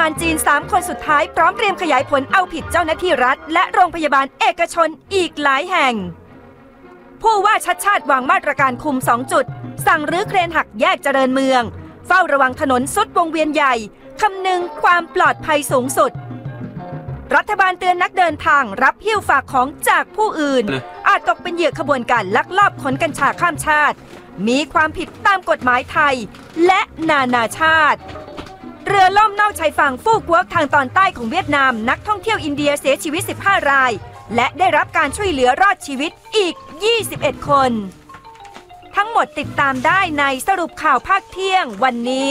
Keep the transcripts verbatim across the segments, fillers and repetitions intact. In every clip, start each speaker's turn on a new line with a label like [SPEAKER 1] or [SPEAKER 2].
[SPEAKER 1] ารจีนสามคนสุดท้ายพร้อมเตรียมขยายผลเอาผิดเจ้าหน้าที่รัฐและโรงพยาบาลเอกชนอีกหลายแห่งผู้ว่าชัดชาติวางมาตรการคุมสองจุดสั่งรื้อเครนหักแยกเจริญเมืองเฝ้าระวังถนนสุดวงเวียนใหญ่คำนึงความปลอดภัยสูงสุดรัฐบาลเตือนนักเดินทางรับหิ้วฝากของจากผู้อื่นอาจตกเป็นเหยื่อขบวนการลักลอบขนกัญชาข้ามชาติมีความผิดตามกฎหมายไทยและนานาชาติเรือล่มนอกชายฝั่งฟูกวกทางตอนใต้ของเวียดนามนักท่องเที่ยวอินเดียเสียชีวิตสิบห้ารายและได้รับการช่วยเหลือรอดชีวิตอีกยี่สิบเอ็ดคนทั้งหมดติดตามได้ในสรุปข่าวภาคเที่ยงวันนี้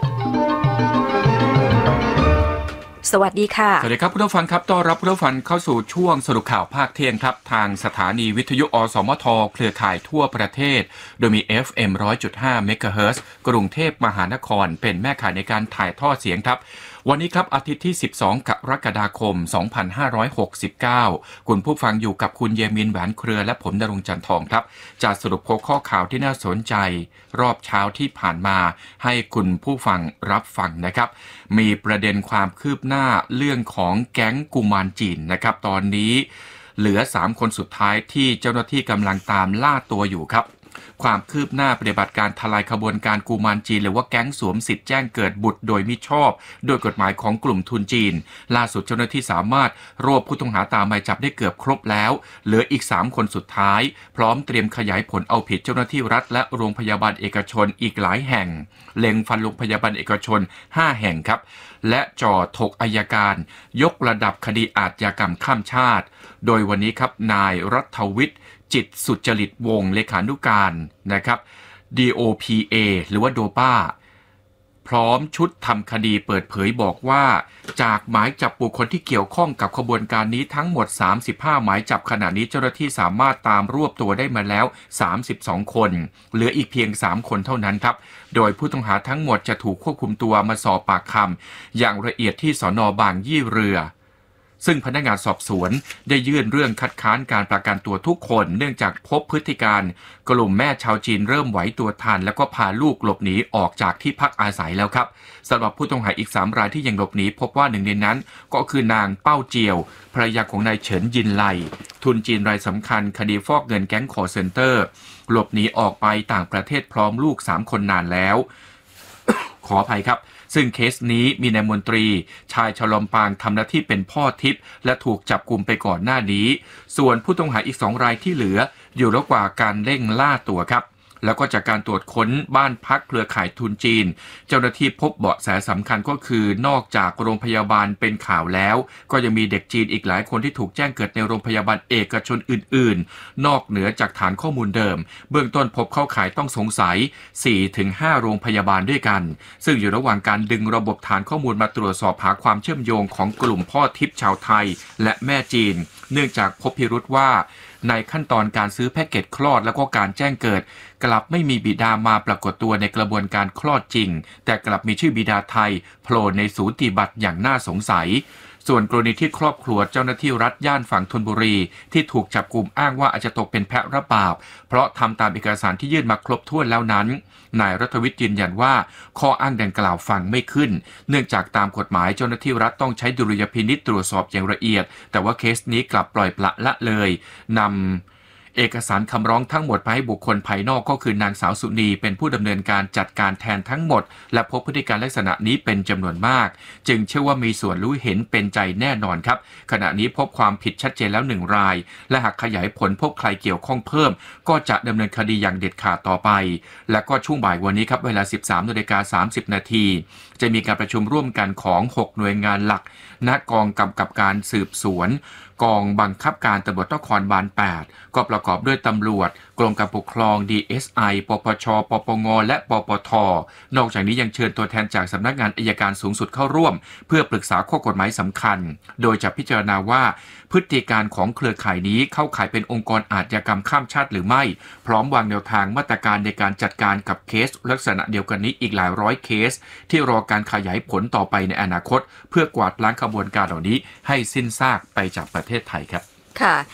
[SPEAKER 1] สวัสดีค่ะ
[SPEAKER 2] สวัสดีครับผู้ฟังครับต้อนรับผู้ฟังเข้าสู่ช่วงสรุปข่าวภาคเที่ยงครับทางสถานีวิทยุอสมทเครือข่ายทั่วประเทศโดยมี เอฟ เอ็ม หนึ่งร้อยจุดห้า เมกะเฮิรตซ์กรุงเทพมหานครเป็นแม่ข่ายในการถ่ายทอดเสียงครับวันนี้ครับอาทิตย์ที่สิบสองกรกฎาคมสองพันห้าร้อยหกสิบเก้าคุณผู้ฟังอยู่กับคุณเยมินแหวนเครือและผมณรงค์จันทร์ทองครับจะสรุปข้อข่าวที่น่าสนใจรอบเช้าที่ผ่านมาให้คุณผู้ฟังรับฟังนะครับมีประเด็นความคืบหน้าเรื่องของแก๊งกุมารจีนนะครับตอนนี้เหลือสามคนสุดท้ายที่เจ้าหน้าที่กำลังตามล่าตัวอยู่ครับความคืบหน้าปฏิบัติการทลายขบวนการกุมารจีนหรือว่าแก๊งสวมสิทธิ์แจ้งเกิดบุตรโดยมิชอบโดยกฎหมายของกลุ่มทุนจีนล่าสุดเจ้าหน้าที่สามารถรวบผู้ต้องหาตามหมายจับได้เกือบครบแล้วเหลืออีกสามคนสุดท้ายพร้อมเตรียมขยายผลเอาผิดเจ้าหน้าที่รัฐและโรงพยาบาลเอกชนอีกหลายแห่งเล็งฟันโรงพยาบาลเอกชนห้าแห่งครับและจ่อถกอัยการยกระดับคดีอาชญากรรมข้ามชาติโดยวันนี้ครับนายรัฐวิทย์จิตสุจริตวงศ์เลขานุการนะครับ ดี โอ พี เอ หรือว่าโดป้าพร้อมชุดทำคดีเปิดเผยบอกว่าจากหมายจับบุคคลที่เกี่ยวข้องกับขบวนการนี้ทั้งหมดสามสิบห้าหมายจับขณะนี้เจ้าหน้าที่สามารถตามรวบตัวได้มาแล้วสามสิบสองคนเหลืออีกเพียงสามคนเท่านั้นครับโดยผู้ต้องหาทั้งหมดจะถูกควบคุมตัวมาสอบปากคำอย่างละเอียดที่สน.บางยี่เรือซึ่งพนักงานสอบสวนได้ยื่นเรื่องคัดค้านการประกันตัวทุกคนเนื่องจากพบพฤติการกลุ่มแม่ชาวจีนเริ่มไหวตัวทันแล้วก็พาลูกหลบหนีออกจากที่พักอาศัยแล้วครับสำหรับผู้ต้องหาอีกสามรายที่ยังหลบหนีพบว่าหนึ่งในนั้นก็คือนางเป้าเจียวภรรยาของนายเฉินยินไลทุนจีนรายสำคัญคดีฟอกเงินแก๊งคอลเซ็นเตอร์หลบหนีออกไปต่างประเทศพร้อมลูกสามคนนานแล้ว ขออภัยครับซึ่งเคสนี้มีนายมนตรีชายฉลอมปางทำหน้าที่เป็นพ่อทิพย์และถูกจับกุมไปก่อนหน้านี้ส่วนผู้ต้องหาอีกสองรายที่เหลืออยู่ระหว่างการเร่งล่าตัวครับแล้วก็จากการตรวจค้นบ้านพักเครือข่ายทุนจีนเจ้าหน้าที่พบเบาะแสสำคัญก็คือนอกจากโรงพยาบาลเป็นข่าวแล้วก็ยังมีเด็กจีนอีกหลายคนที่ถูกแจ้งเกิดในโรงพยาบาลเอกชนอื่นๆนอกเหนือจากฐานข้อมูลเดิมเบื้องต้นพบเข้าข่ายต้องสงสัย สี่ถึงห้า โรงพยาบาลด้วยกันซึ่งอยู่ระหว่างการดึงระบบฐานข้อมูลมาตรวจสอบหาความเชื่อมโยงของกลุ่มพ่อทิพย์ชาวไทยและแม่จีนเนื่องจากพบพิรุธว่าในขั้นตอนการซื้อแพ็กเกจคลอดแล้วก็การแจ้งเกิดกลับไม่มีบิดามาปรากฏตัวในกระบวนการคลอดจริงแต่กลับมีชื่อบิดาไทยโผล่ในสูติบัตรอย่างน่าสงสัยส่วนกรณีที่ครอบครัวเจ้าหน้าที่รัฐย่านฝั่งธนบุรีที่ถูกจับกุมอ้างว่าอาจจะตกเป็นแพะรับบาปเพราะทำตามเอกสารที่ยื่นมาครบถ้วนแล้วนั้นนายรัฐวิทย์ยืนยันว่าข้ออ้างดังกล่าวฟังไม่ขึ้นเนื่องจากตามกฎหมายเจ้าหน้าที่รัฐต้องใช้ดุลยพินิจตรวจสอบอย่างละเอียดแต่ว่าเคสนี้กลับปล่อยปละละเลยนำเอกสารคำร้องทั้งหมดไปให้บุคคลภายนอกก็คือนางสาวสุนีเป็นผู้ดำเนินการจัดการแทนทั้งหมดและพบพฤติการลักษณะนี้เป็นจำนวนมากจึงเชื่อว่ามีส่วนรู้เห็นเป็นใจแน่นอนครับขณะนี้พบความผิดชัดเจนแล้วหนึ่งรายและหากขยายผลพบใครเกี่ยวข้องเพิ่มก็จะดำเนินคดีอย่างเด็ดขาดต่อไปและก็ช่วงบ่ายวันนี้ครับเวลา สิบสามนาฬิกาสามสิบนาทีจะมีการประชุมร่วมกันของหกหน่วยงานหลักณกองกำกับการสืบสวนกองบังคับการตำรวจนครบาลแปดก็ประกอบด้วยตำรวจกรมการปกครอง ดี เอส ไอ ปปช ปปงและปปทนอกจากนี้ยังเชิญตัวแทนจากสำนักงานอัยการสูงสุดเข้าร่วมเพื่อปรึกษาข้อกฎหมายสำคัญโดยจะพิจารณาว่าพฤติการของเครือข่ายนี้เข้าข่ายเป็นองค์กรอาชญากรรมข้ามชาติหรือไม่พร้อมวางแนวทางมาตรการในการจัดการกับเคสลักษณะเดียวกันนี้อีกหลายร้อยเคสที่รอการขยายผลต่อไปในอนาคตเพื่อกวาดล้างขบวนการเหล่านี้ให้สิ้นซากไปจากประเทศไทยครับ
[SPEAKER 1] ค่ะ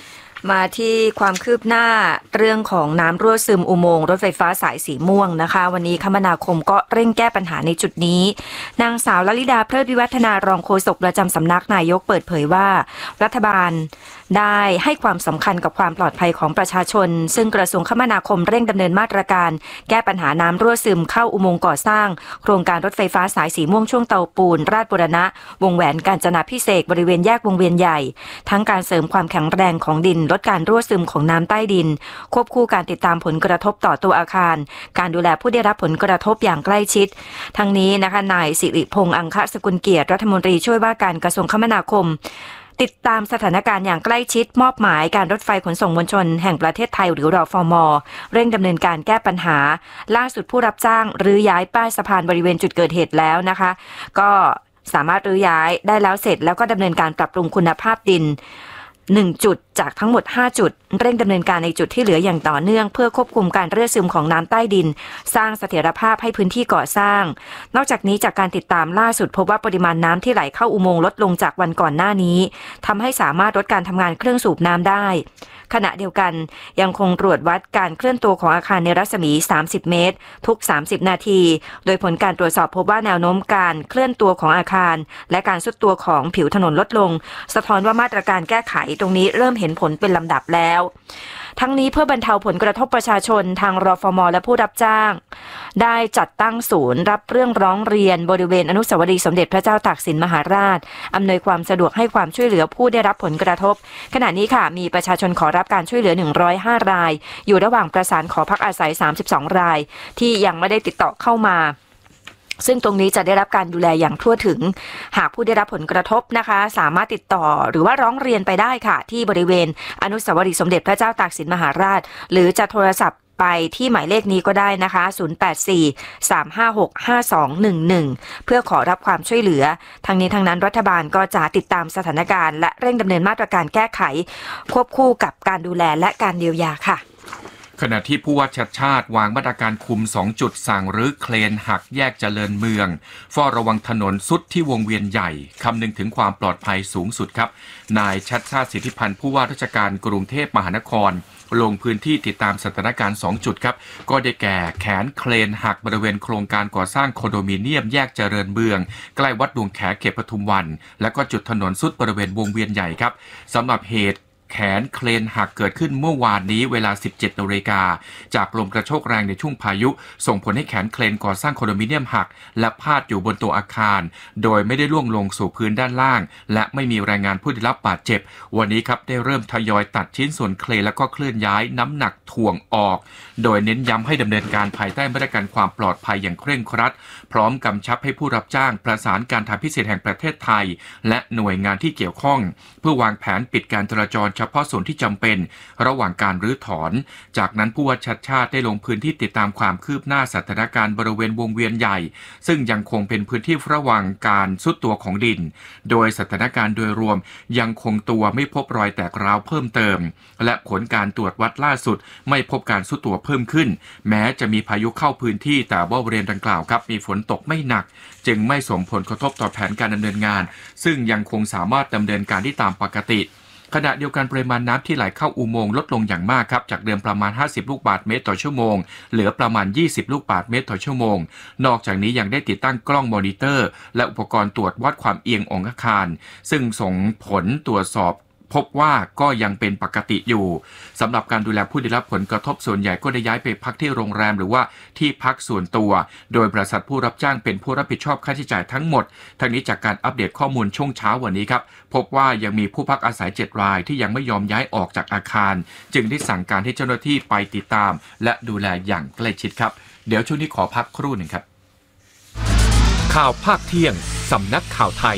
[SPEAKER 1] มาที่ความคืบหน้าเรื่องของน้ำรั่วซึมอุโมงค์รถไฟฟ้าสายสีม่วงนะคะวันนี้คมนาคมก็เร่งแก้ปัญหาในจุดนี้นางสาวลลิดาเพลิดวิวัฒนารองโฆษกประจำสำนักนายกเปิดเผยว่ารัฐบาลได้ให้ความสำคัญกับความปลอดภัยของประชาชนซึ่งกระทรวงคมนาคมเร่งดำเนินมาตรการแก้ปัญหาน้ำรั่วซึมเข้าอุโมงค์ก่อสร้างโครงการรถไฟฟ้าสายสีม่วงช่วงเตาปูนราชบูรณะวงแหวนกาญจนาภิเษกบริเวณแยกวงเวียนใหญ่ทั้งการเสริมความแข็งแรงของดินลดการรั่วซึมของน้ำใต้ดินควบคู่การติดตามผลกระทบต่อตัวอาคารการดูแลผู้ได้รับผลกระทบอย่างใกล้ชิดทั้งนี้นะคะนายสิริพงษ์อังคสกุลเกียรติรัฐมนตรีช่วยว่าการกระทรวงคมนาคมติดตามสถานการณ์อย่างใกล้ชิดมอบหมายการรถไฟขนส่งมวลชนแห่งประเทศไทยหรือรฟม.เร่งดำเนินการแก้ปัญหาล่าสุดผู้รับจ้างรื้อย้ายป้ายสะพานบริเวณจุดเกิดเหตุแล้วนะคะก็สามารถรื้อย้ายได้แล้วเสร็จแล้วก็ดำเนินการปรับปรุงคุณภาพดินหนึ่งจุดจากทั้งหมดห้าจุดเร่งดำเนินการในจุดที่เหลืออย่างต่อเนื่องเพื่อควบคุมการเรื่อซึมของน้ำใต้ดินสร้างเสถียรภาพให้พื้นที่ก่อสร้างนอกจากนี้จากการติดตามล่าสุดพบว่าปริมาณน้ำที่ไหลเข้าอุโมงค์ลดลงจากวันก่อนหน้านี้ทำให้สามารถลดการทำงานเครื่องสูบน้ำได้ขณะเดียวกันยังคงตรวจวัดการเคลื่อนตัวของอาคารในรัศมีสามสิบเมตรทุกสามสิบนาทีโดยผลการตรวจสอบพบว่าแนวโน้มการเคลื่อนตัวของอาคารและการทรุดตัวของผิวถนนลดลงสะท้อนว่ามาตรการแก้ไขตรงนี้เริ่มเห็นผลเป็นลำดับแล้วทั้งนี้เพื่อบรรเทาผลกระทบประชาชนทางรฟม.และผู้รับจ้างได้จัดตั้งศูนย์รับเรื่องร้องเรียนบริเวณอนุสาวรีย์สมเด็จพระเจ้าตากสินมหาราชอำนวยความสะดวกให้ความช่วยเหลือผู้ได้รับผลกระทบขณะนี้ค่ะมีประชาชนขอรับการช่วยเหลือหนึ่งร้อยห้ารายอยู่ระหว่างประสานขอพักอาศัยสามสิบสองรายที่ยังไม่ได้ติดต่อเข้ามาซึ่งตรงนี้จะได้รับการดูแลอย่างทั่วถึงหากผู้ได้รับผลกระทบนะคะสามารถติดต่อหรือว่าร้องเรียนไปได้ค่ะที่บริเวณอนุสาวรีย์สมเด็จพระเจ้าตากสินมหาราชหรือจะโทรศัพท์ไปที่หมายเลขนี้ก็ได้นะคะศูนย์ แปด สี่ สาม ห้า หก ห้า สอง หนึ่ง หนึ่งเพื่อขอรับความช่วยเหลือทั้งนี้ทั้งนั้นรัฐบาลก็จะติดตามสถานการณ์และเร่งดำเนินมาตรการแก้ไขควบคู่กับการดูแลและการเยียวยาค่ะ
[SPEAKER 2] ขณะที่ผู้ว่าชัดชาติวางมาตรการคุมสองจุดสั่งรื้อเครนหักแยกเจริญเมืองเฝ้าระวังถนนสุดที่วงเวียนใหญ่คำนึงถึงความปลอดภัยสูงสุดครับนายชัดชาติสิทธิพันธ์ผู้ว่าราชการกรุงเทพมหานครลงพื้นที่ติดตามสถานการณ์สองจุดครับก็ได้แก่แขนเครนหักบริเวณโครงการก่อสร้างคอนโดมิเนียมแยกเจริญเมืองใกล้วัดดวงแขเขตปทุมวันและก็จุดถนนสุดบริเวณวงเวียนใหญ่ครับสำหรับเหตุแขนเครนหักเกิดขึ้นเมื่อวานนี้เวลา สิบเจ็ดนาฬิกาจากลมกระโชกแรงในช่วงพายุส่งผลให้แขนเครนก่อสร้างคอนโดมิเนียมหักและพาดอยู่บนตัวอาคารโดยไม่ได้ล่วงลงสู่พื้นด้านล่างและไม่มีรายงานผู้ได้รับบาดเจ็บวันนี้ครับได้เริ่มทยอยตัดชิ้นส่วนเครนแล้วก็เคลื่อนย้ายน้ำหนักถ่วงออกโดยเน้นย้ำให้ดำเนินการภายใต้มาตรการความปลอดภัยอย่างเคร่งครัดพร้อมกำชับให้ผู้รับจ้างประสานการทางพิเศษแห่งประเทศไทยและหน่วยงานที่เกี่ยวข้องเพื่อวางแผนปิดการจราจรเฉพาะส่วนที่จำเป็นระหว่างการรื้อถอนจากนั้นผู้ว่าชัดชาติได้ลงพื้นที่ติดตามความคืบหน้าสถานการณ์บริเวณวงเวียนใหญ่ซึ่งยังคงเป็นพื้นที่ระหว่างการทรุดตัวของดินโดยสถานการณ์โดยรวมยังคงตัวไม่พบรอยแตกร้าวเพิ่มเติมและผลการตรวจวัดล่าสุดไม่พบการทรุดตัวเพิ่มขึ้นแม้จะมีพายุเข้าพื้นที่แต่ว่าบริเวณดังกล่าวครับมีฝนตกไม่หนักจึงไม่ส่งผลกระทบต่อแผนการดำเนินงานซึ่งยังคงสามารถดำเนินการได้ตามปกติขณะเดียวกันปริมาณน้ำที่ไหลเข้าอุโมงค์ลดลงอย่างมากครับจากเดิมประมาณห้าสิบลูกบาศก์เมตรต่อชั่วโมงเหลือประมาณยี่สิบลูกบาศก์เมตรต่อชั่วโมงนอกจากนี้ยังได้ติดตั้งกล้องมอนิเตอร์และอุปกรณ์ตรวจวัดความเอียงของอาคารซึ่งส่งผลตรวจสอบพบว่าก็ยังเป็นปกติอยู่สำหรับการดูแลผู้ได้รับผลกระทบส่วนใหญ่ก็ได้ย้ายไปพักที่โรงแรมหรือว่าที่พักส่วนตัวโดยบริษัทผู้รับจ้างเป็นผู้รับผิดชอบค่าใช้จ่ายทั้งหมดทั้งนี้จากการอัปเดตข้อมูลช่วงเช้าวันนี้ครับพบว่ายังมีผู้พักอาศัยเจ็ดรายที่ยังไม่ยอมย้ายออกจากอาคารจึงได้สั่งการให้เจ้าหน้าที่ไปติดตามและดูแลอย่างใกล้ชิดครับเดี๋ยวช่วงนี้ขอพักครู่หนึ่งครับข่าวภาคเที่ยงสำนักข่าวไทย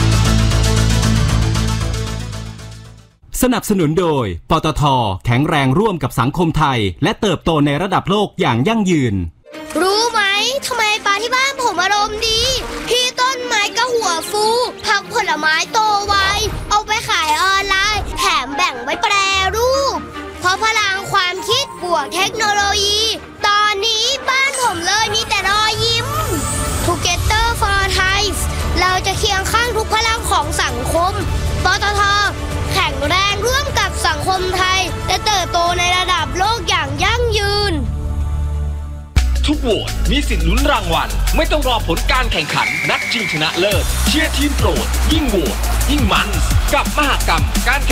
[SPEAKER 3] สนับสนุนโดยปตท.แข็งแรงร่วมกับสังคมไทยและเติบโตในระดับโลกอย่างยั่งยืน
[SPEAKER 4] รู้ไหมทำไมปลาที่บ้านผมอารมณ์ดีพี่ต้นไม้ก็หัวฟูผักผลไม้โตไวเอาไปขายออนไลน์แถมแบ่งไว้แปรรูปเพราะพลังความคิดบวกเทคโนโลยีตอนนี้บ้านผมเลยมีแต่รอยยิ้ม Together for Thai เราจะเคียงข้างทุกพลังของสังคมปตท.แข็งแรงร่วมกับสังคมไทยและเติบโตในระดับโลกอย่างยั่งยืน
[SPEAKER 5] ทุกโหวตมีสิทธิ์ลุ้นรางวัลไม่ต้องรอผลการแข่งขันนัดชิงชนะเลิศเชียร์ทีมโปรดยิ่งโหวตยิ่งมันกับมหกรรมการแข่ง